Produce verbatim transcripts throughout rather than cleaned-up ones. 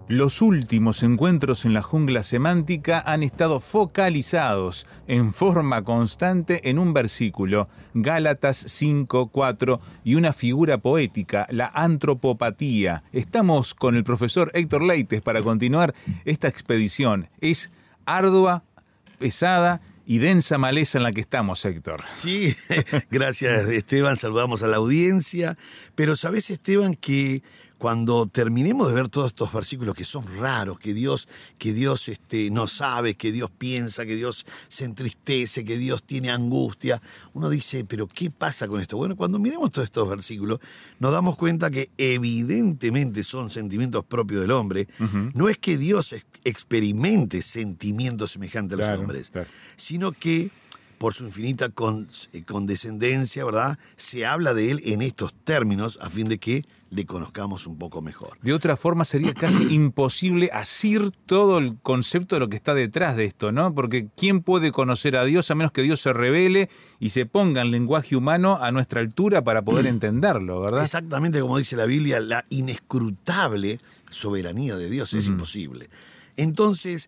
Los últimos encuentros en la jungla semántica han estado focalizados en forma constante en un versículo, Gálatas cinco cuatro, y una figura poética, la antropopatía. Estamos con el profesor Héctor Leites para continuar esta expedición. Es ardua, pesada y densa maleza en la que estamos, Héctor. Sí, gracias, Esteban. Saludamos a la audiencia. Pero ¿sabés, Esteban, que cuando terminemos de ver todos estos versículos que son raros, que Dios, que Dios este, no sabe, que Dios piensa, que Dios se entristece, que Dios tiene angustia, uno dice, ¿pero qué pasa con esto? Bueno, cuando miremos todos estos versículos, nos damos cuenta que evidentemente son sentimientos propios del hombre. Uh-huh. No es que Dios experimente sentimientos semejantes a los claro, hombres, claro. sino que por su infinita con, condescendencia, ¿verdad?, se habla de él en estos términos a fin de que le conozcamos un poco mejor. De otra forma sería casi imposible asir todo el concepto de lo que está detrás de esto, ¿no? Porque ¿quién puede conocer a Dios a menos que Dios se revele y se ponga en lenguaje humano a nuestra altura para poder entenderlo, ¿verdad? Exactamente como dice la Biblia, la inescrutable soberanía de Dios es uh-huh. imposible. Entonces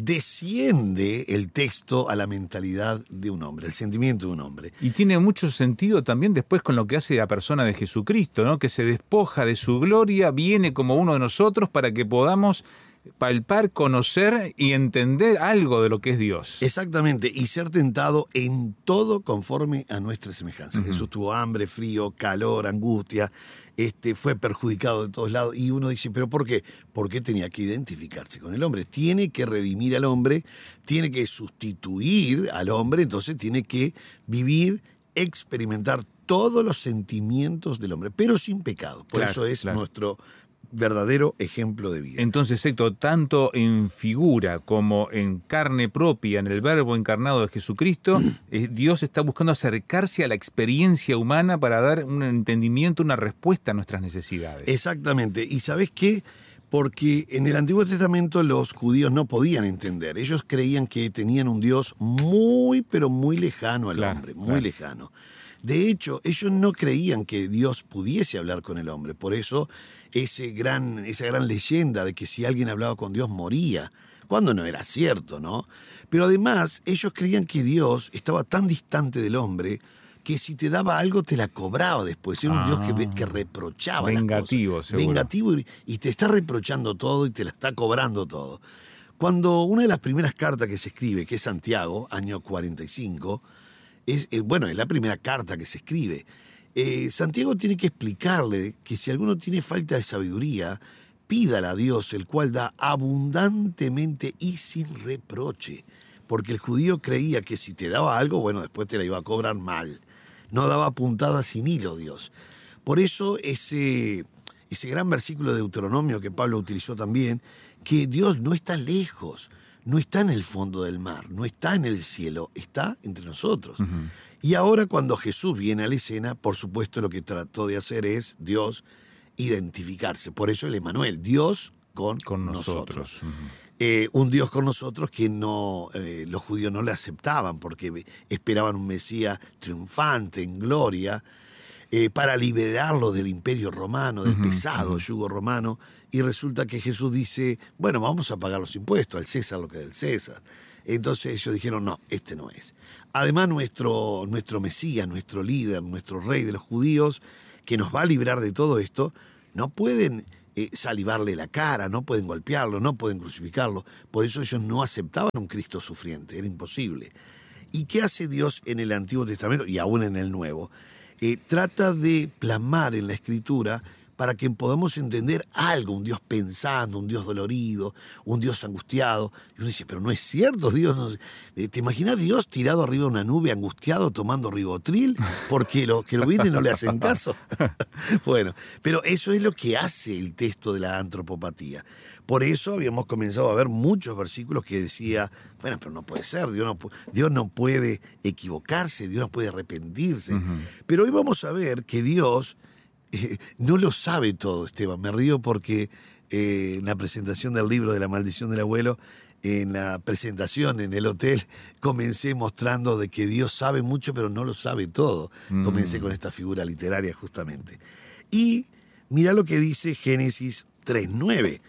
desciende el texto a la mentalidad de un hombre, el sentimiento de un hombre. Y tiene mucho sentido también después con lo que hace la persona de Jesucristo, ¿no? Que se despoja de su gloria, viene como uno de nosotros para que podamos palpar, conocer y entender algo de lo que es Dios. Exactamente, y ser tentado en todo conforme a nuestra semejanza. Uh-huh. Jesús tuvo hambre, frío, calor, angustia, este, fue perjudicado de todos lados, y uno dice, ¿pero por qué? Porque tenía que identificarse con el hombre, tiene que redimir al hombre, tiene que sustituir al hombre, entonces tiene que vivir, experimentar todos los sentimientos del hombre, pero sin pecado. Por claro, eso es claro. nuestro verdadero ejemplo de vida. Entonces, Héctor, tanto en figura como en carne propia, en el verbo encarnado de Jesucristo, eh, Dios está buscando acercarse a la experiencia humana para dar un entendimiento, una respuesta a nuestras necesidades. Exactamente. ¿Y sabés qué? Porque en el Antiguo Testamento los judíos no podían entender. Ellos creían que tenían un Dios muy, pero muy lejano al claro, hombre, muy claro. lejano. De hecho, ellos no creían que Dios pudiese hablar con el hombre. Por eso, ese gran, esa gran leyenda de que si alguien hablaba con Dios moría, cuando no era cierto, ¿no? Pero además, ellos creían que Dios estaba tan distante del hombre que si te daba algo te la cobraba después. Era un ah, Dios que, que reprochaba vengativo, las cosas. Seguro. Vengativo, y, y te está reprochando todo y te la está cobrando todo. Cuando una de las primeras cartas que se escribe, que es Santiago, año cuarenta y cinco, Es, eh, bueno, es la primera carta que se escribe. Eh, Santiago tiene que explicarle que si alguno tiene falta de sabiduría, pídala a Dios, el cual da abundantemente y sin reproche. Porque el judío creía que si te daba algo, bueno, después te la iba a cobrar mal. No daba puntada sin hilo Dios. Por eso ese, ese gran versículo de Deuteronomio que Pablo utilizó también, que Dios no está lejos, no está en el fondo del mar, no está en el cielo, está entre nosotros. Uh-huh. Y ahora cuando Jesús viene a la escena, por supuesto lo que trató de hacer es Dios identificarse. Por eso el Emmanuel, Dios con, con nosotros. nosotros. Uh-huh. Eh, un Dios con nosotros que no, eh, los judíos no le aceptaban porque esperaban un Mesías triunfante, en gloria, eh, para liberarlo del imperio romano, del uh-huh, pesado uh-huh. yugo romano. Y resulta que Jesús dice, bueno, vamos a pagar los impuestos, al César lo que es del César. Entonces ellos dijeron, no, este no es. Además, nuestro, nuestro Mesías, nuestro líder, nuestro rey de los judíos, que nos va a librar de todo esto, no pueden eh, salivarle la cara, no pueden golpearlo, no pueden crucificarlo. Por eso ellos no aceptaban un Cristo sufriente, era imposible. ¿Y qué hace Dios en el Antiguo Testamento y aún en el Nuevo? Eh, trata de plasmar en la Escritura para que podamos entender algo, un Dios pensando, un Dios dolorido, un Dios angustiado. Y uno dice, pero no es cierto, Dios no... ¿Te imaginas Dios tirado arriba de una nube, angustiado, tomando ribotril, porque los que lo vienen no le hacen caso? Bueno, pero eso es lo que hace el texto de la antropopatía. Por eso habíamos comenzado a ver muchos versículos que decía, bueno, pero no puede ser, Dios no, Dios no puede equivocarse, Dios no puede arrepentirse. Uh-huh. Pero hoy vamos a ver que Dios Eh, no lo sabe todo, Esteban. Me río porque eh, en la presentación del libro de la maldición del abuelo, en la presentación en el hotel, comencé mostrando de que Dios sabe mucho, pero no lo sabe todo. Mm. Comencé con esta figura literaria justamente. Y mirá lo que dice Génesis tres nueve.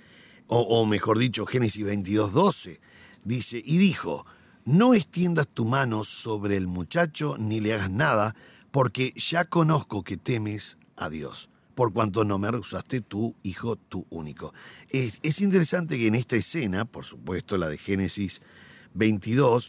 o, o mejor dicho, Génesis veintidós, doce, dice, y dijo, no extiendas tu mano sobre el muchacho ni le hagas nada, porque ya conozco que temes a Dios, por cuanto no me rehusaste tu hijo, tu único. Es, es interesante que en esta escena, por supuesto la de Génesis veintidós,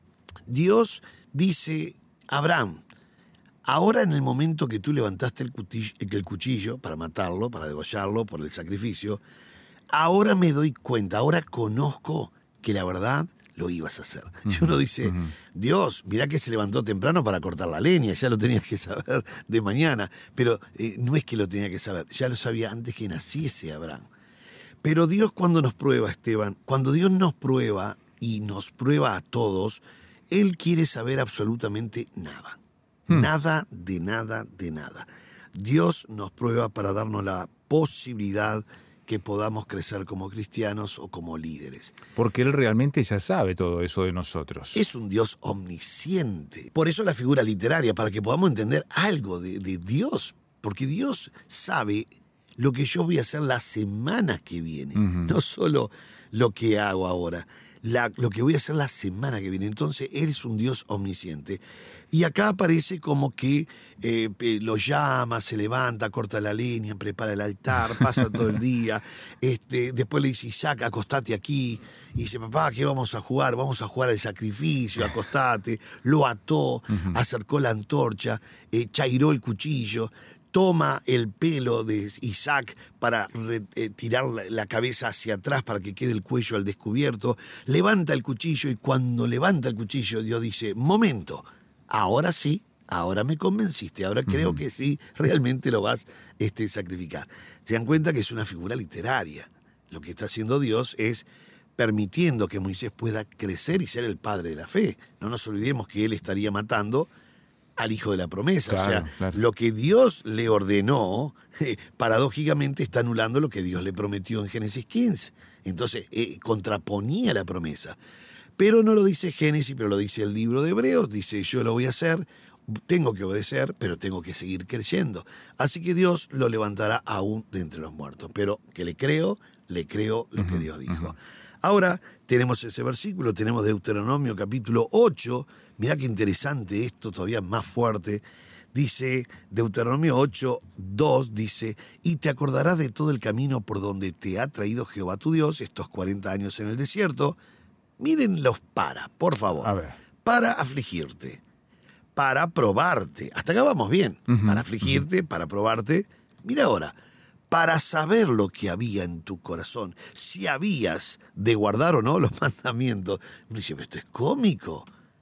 Dios dice, Abraham, ahora en el momento que tú levantaste el cuchillo, el cuchillo para matarlo, para degollarlo por el sacrificio, ahora me doy cuenta, ahora conozco que la verdad lo ibas a hacer. Uh-huh, y uno dice, uh-huh. Dios, mirá que se levantó temprano para cortar la leña, ya lo tenías que saber de mañana, pero eh, no es que lo tenía que saber, ya lo sabía antes que naciese Abraham. Pero Dios cuando nos prueba, Esteban, cuando Dios nos prueba y nos prueba a todos, Él quiere saber absolutamente nada. Hmm. Nada, de nada, de nada. Dios nos prueba para darnos la posibilidad que podamos crecer como cristianos o como líderes. Porque Él realmente ya sabe todo eso de nosotros. Es un Dios omnisciente. Por eso la figura literaria, para que podamos entender algo de, de Dios. Porque Dios sabe lo que yo voy a hacer la semana que viene. Uh-huh. No solo lo que hago ahora, la, lo que voy a hacer la semana que viene. Entonces, Él es un Dios omnisciente. Y acá aparece como que eh, lo llama, se levanta, corta la leña, prepara el altar, pasa todo el día. Este, después le dice, Isaac, acostate aquí. Y dice, papá, ¿qué vamos a jugar? Vamos a jugar al sacrificio, acostate. Lo ató, uh-huh. acercó la antorcha, eh, chairó el cuchillo, toma el pelo de Isaac para re, eh, tirar la, la cabeza hacia atrás para que quede el cuello al descubierto, levanta el cuchillo y cuando levanta el cuchillo Dios dice, momento, ahora sí, ahora me convenciste, ahora creo uh-huh. que sí, realmente lo vas este, a sacrificar. Se dan cuenta que es una figura literaria. Lo que está haciendo Dios es permitiendo que Moisés pueda crecer y ser el padre de la fe. No nos olvidemos que él estaría matando al hijo de la promesa. Claro, o sea, claro. Lo que Dios le ordenó, eh, paradójicamente está anulando lo que Dios le prometió en Génesis quince. Entonces, eh, contraponía la promesa. Pero no lo dice Génesis, pero lo dice el libro de Hebreos. Dice, yo lo voy a hacer, tengo que obedecer, pero tengo que seguir creyendo. Así que Dios lo levantará aún de entre los muertos. Pero que le creo, le creo lo uh-huh, que Dios dijo. Uh-huh. Ahora tenemos ese versículo, tenemos Deuteronomio capítulo ocho. Mirá qué interesante esto, todavía más fuerte. Dice, Deuteronomio ocho, dos, dice, y te acordarás de todo el camino por donde te ha traído Jehová tu Dios estos cuarenta años en el desierto. Miren los para, por favor. A ver. Para afligirte, para probarte. Hasta acá vamos bien. Uh-huh, para afligirte, uh-huh. para probarte. Mira ahora, para saber lo que había en tu corazón, si habías de guardar o no los mandamientos. Uno dice, pero esto es cómico.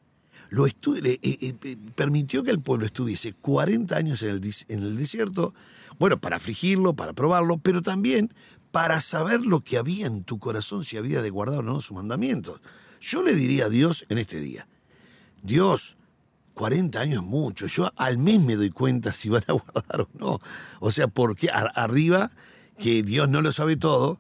Lo estu- eh, eh, permitió que el pueblo estuviese cuarenta años en el, en el desierto, bueno, para afligirlo, para probarlo, pero también para saber lo que había en tu corazón, si había de guardar o no sus mandamientos. Yo le diría a Dios en este día, Dios, cuarenta años es mucho, yo al mes me doy cuenta si van a guardar o no. O sea, porque a- arriba, que Dios no lo sabe todo,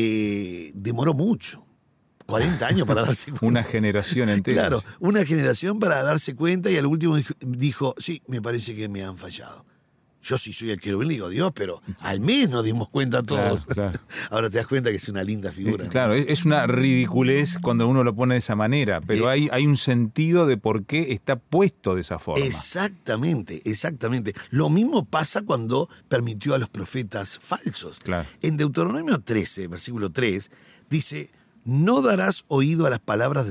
eh, demoró mucho. cuarenta años para darse cuenta. Una generación entera. Claro, una generación para darse cuenta y al último dijo, dijo, sí, me parece que me han fallado. Yo sí soy el querubín, le digo, Dios, pero al mes nos dimos cuenta todos. Claro, claro. Ahora te das cuenta que es una linda figura. Eh, claro, es una ridiculez cuando uno lo pone de esa manera, pero eh, hay, hay un sentido de por qué está puesto de esa forma. Exactamente, exactamente. Lo mismo pasa cuando permitió a los profetas falsos. Claro. En Deuteronomio trece, versículo tres, dice, no darás oído a las palabras de